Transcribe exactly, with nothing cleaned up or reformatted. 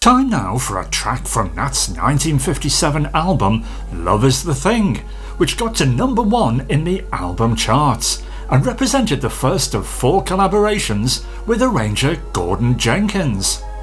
Time now for a track from Nat's nineteen fifty-seven album Love Is The Thing, which got to number one in the album charts and represented the first of four collaborations with arranger Gordon Jenkins.